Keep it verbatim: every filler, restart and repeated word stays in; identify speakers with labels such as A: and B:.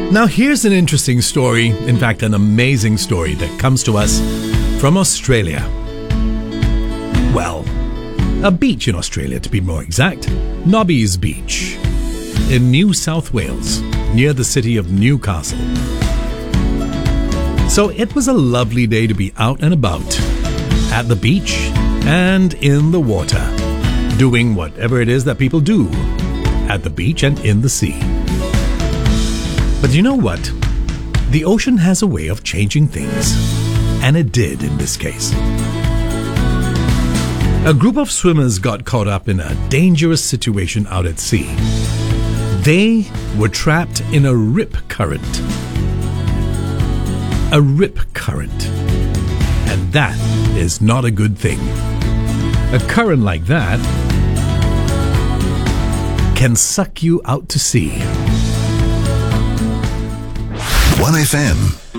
A: Now, here's an interesting story, in fact, an amazing story that comes to us from Australia. Well, a beach in Australia, to be more exact, Nobby's Beach, in New South Wales, near the city of Newcastle. So it was a lovely day to be out and about, at the beach and in the water, doing whatever it is that people do at the beach and in the sea. But you know what? The ocean has a way of changing things, and it did in this case. A group of swimmers got caught up in a dangerous situation out at sea. They were trapped in a rip current. A rip current. And that is not a good thing. A current like that can suck you out to sea.
B: one F M